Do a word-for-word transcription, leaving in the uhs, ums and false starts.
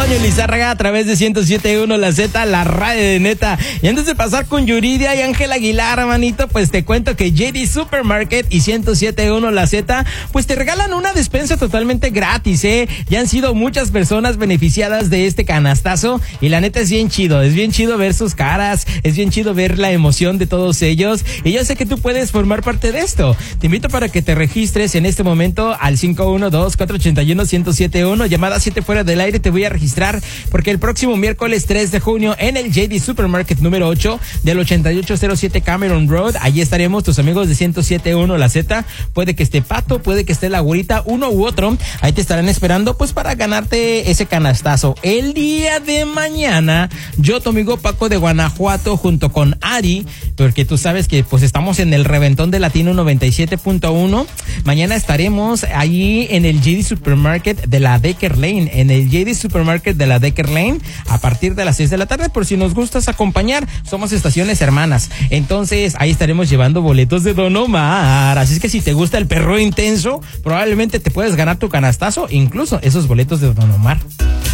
Toño Lizárraga a través de ciento siete punto uno La Z, la radio de neta. Y antes de pasar con Yuridia y Ángel Aguilar, manito, pues te cuento que J D Supermarket y ciento siete punto uno La Z, pues te regalan una despensa totalmente gratis, ¿eh? Ya han sido muchas personas beneficiadas de este canastazo y la neta es bien chido, es bien chido ver sus caras, es bien chido ver la emoción de todos ellos y yo sé que tú puedes formar parte de esto. Te invito para que te registres en este momento al cinco uno dos, cuatro ocho uno, uno cero siete uno, llamada siete fuera del aire, te voy a registrar porque el próximo miércoles tres de junio en el J D Supermarket número ocho del ochenta y ocho cero siete Cameron Road, allí estaremos tus amigos de ciento siete punto uno La Z, puede que esté Pato, puede que esté la güerita, uno u otro, ahí te estarán esperando pues para ganarte ese canastazo. El día de mañana, yo, tu amigo Paco de Guanajuato, junto con Ari, porque tú sabes que pues estamos en el reventón de Latino noventa y siete punto uno, mañana estaremos ahí en el J D Supermarket de la Decker Lane, en el J D Supermarket de la Decker Lane, a partir de las seis de la tarde, por si nos gustas acompañar, somos estaciones hermanas, entonces ahí estaremos llevando boletos de Don Omar, así es que si te gusta el perro intenso, probablemente te puedes ganar tu canastazo, incluso esos boletos de Don Omar.